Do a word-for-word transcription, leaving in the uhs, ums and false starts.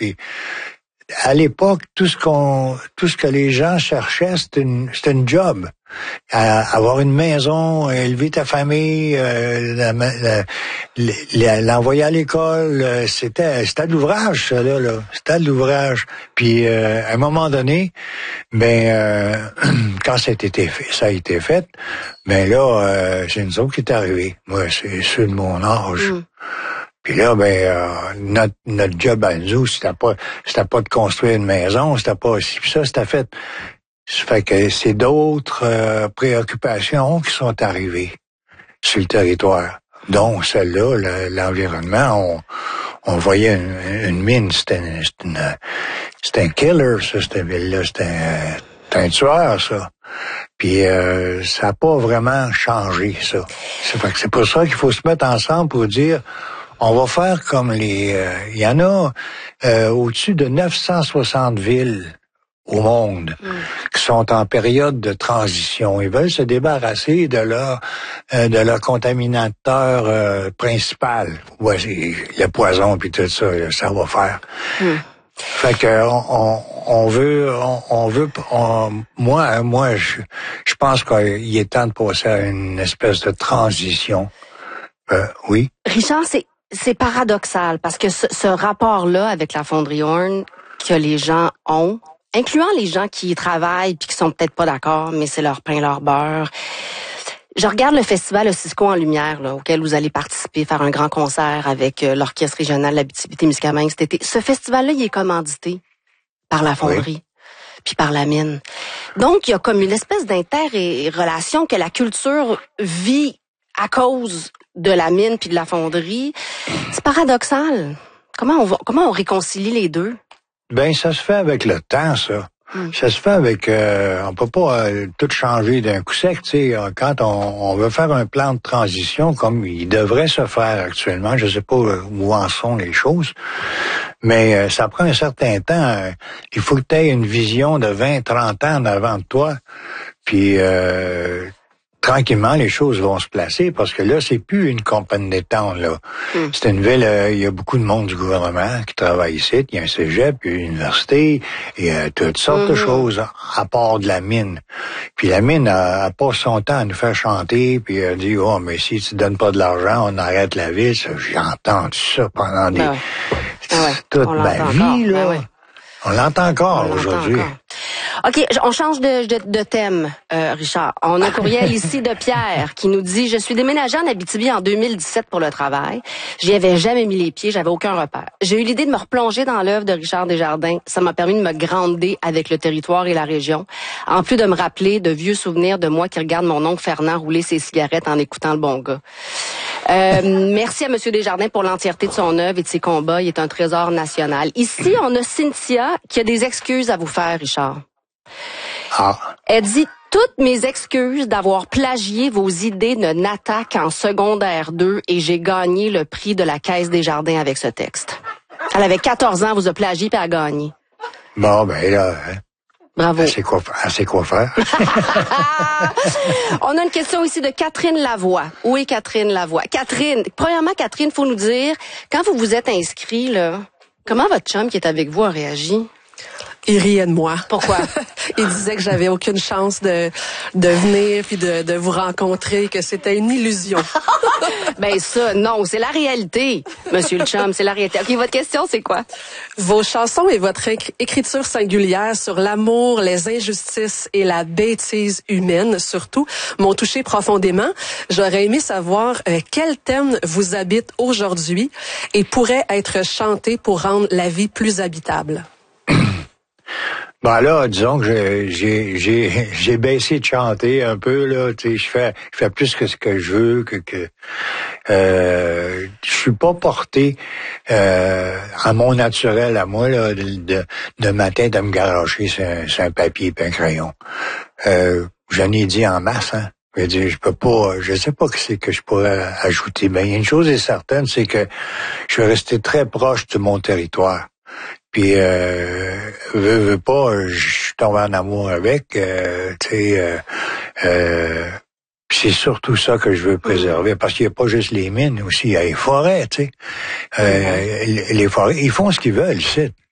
Puis à l'époque, tout ce qu'on, tout ce que les gens cherchaient, c'était une, c'était une job. À, avoir une maison, élever ta famille, euh, la, la, la, l'envoyer à l'école, euh, c'était, c'était de l'ouvrage, ça là, là. C'était de l'ouvrage. Puis euh, à un moment donné, ben euh, quand ça a été fait, ça a été fait, ben là, euh, c'est nous autres qui est arrivé. Moi, c'est ceux de mon âge. Mm. Puis là, ben euh, notre notre job à nous, c'était pas c'était pas de construire une maison, c'était pas si ça, c'était fait. Ça fait que c'est d'autres euh, préoccupations qui sont arrivées sur le territoire. Donc celle-là, le, l'environnement, on, on voyait une, une mine, c'était une, c'était, une, c'était un killer, ça, cette ville-là, c'était un, c'était un tueur, ça. Puis euh, ça n'a pas vraiment changé, ça. Ça fait que c'est pour ça qu'il faut se mettre ensemble pour dire, on va faire comme les... Il euh, y en a euh, au-dessus de neuf cent soixante villes au monde, mm. qui sont en période de transition. Ils veulent se débarrasser de leur euh, de leur contaminateur euh, principal. Ouais, c'est le poison puis tout ça, ça va faire. Mm. Fait que on, on veut, on, on veut, on, moi, moi, je, je pense qu'il est temps de passer à une espèce de transition. Euh, oui. Richard, c'est c'est paradoxal parce que ce, ce rapport-là avec la Fonderie Horn que les gens ont, incluant les gens qui y travaillent puis qui sont peut-être pas d'accord, mais c'est leur pain, leur beurre. Je regarde le festival Cisco en lumière, là, auquel vous allez participer, faire un grand concert avec euh, l'Orchestre régional d'Abitibi-Témiscamingue cet été. Ce festival-là, il est commandité par la fonderie, oui. Puis par la mine. Donc, il y a comme une espèce d'inter-relation que la culture vit à cause de la mine puis de la fonderie. C'est paradoxal. Comment on va, comment on réconcilie les deux? Ben, ça se fait avec le temps, ça. Mm. Ça se fait avec... Euh, on peut pas euh, tout changer d'un coup sec, tu sais. Quand on, on veut faire un plan de transition, comme il devrait se faire actuellement, je sais pas où en sont les choses, mais euh, ça prend un certain temps. Euh, il faut que tu aies une vision de vingt, trente ans en avant de toi, puis... Euh, tranquillement, les choses vont se placer parce que là, c'est plus une compagnie d'étang, là. Mm. C'est une ville, euh, il y a beaucoup de monde du gouvernement qui travaille ici. Il y a un cégep, il y a une université, et euh, toutes sortes mm-hmm. de choses à part de la mine. Puis la mine, elle, elle passe son temps à nous faire chanter, puis elle dit, oh, mais si tu donnes pas de l'argent, on arrête la ville. Ça, j'ai entendu ça pendant des... Ben ouais. Ben ouais. toute on ma vie, encore. là. Ben ouais. On l'entend encore on aujourd'hui. L'entend encore. OK, on change de, de, de thème, euh, Richard. On a un courriel ici de Pierre qui nous dit « Je suis déménagé en Abitibi en deux mille dix-sept pour le travail. J'y avais jamais mis les pieds, j'avais aucun repère. J'ai eu l'idée de me replonger dans l'œuvre de Richard Desjardins. Ça m'a permis de me grandir avec le territoire et la région, en plus de me rappeler de vieux souvenirs de moi qui regarde mon oncle Fernand rouler ses cigarettes en écoutant le bon gars. » Euh, merci à M. Desjardins pour l'entièreté de son œuvre et de ses combats. Il est un trésor national. Ici, on a Cynthia qui a des excuses à vous faire, Richard. Ah. Elle dit « Toutes mes excuses d'avoir plagié vos idées de Natac en secondaire deux et j'ai gagné le prix de la Caisse Desjardins avec ce texte. » Elle avait quatorze ans, elle vous a plagié puis elle a gagné. Bon, ben là... Hein. Bravo. Elle sait quoi, elle sait quoi faire. On a une question ici de Catherine Lavoie. Où est Catherine Lavoie? Catherine, premièrement, Catherine, faut nous dire, quand vous vous êtes inscrit, là, comment votre chum qui est avec vous a réagi? Il riait de moi. Pourquoi? Il disait que j'avais aucune chance de, de venir puis de, de vous rencontrer, que c'était une illusion. Ben ça, non, c'est la réalité, monsieur le chum, c'est la réalité. OK, votre question, c'est quoi? Vos chansons et votre écriture singulière sur l'amour, les injustices et la bêtise humaine, surtout, m'ont touché profondément. J'aurais aimé savoir euh, quel thème vous habite aujourd'hui et pourrait être chanté pour rendre la vie plus habitable. Ben là, disons que j'ai j'ai j'ai j'ai baissé de chanter un peu là, tu sais, je fais je fais plus que ce que je veux que que euh je suis pas porté euh à mon naturel à moi là de de, de ma tête à me garocher sur un, sur un papier et un crayon. Euh j'en ai dit en masse hein. Je veux dire, je peux pas, je sais pas que c'est que je pourrais ajouter, mais une chose est certaine, c'est que je suis resté très proche de mon territoire. Puis, euh, veux, veux pas, je suis tombé en amour avec, euh, tu sais, euh, euh, c'est surtout ça que je veux préserver, parce qu'il n'y a pas juste les mines aussi, il y a les forêts, tu sais. Euh, les forêts, ils font ce qu'ils veulent, ici.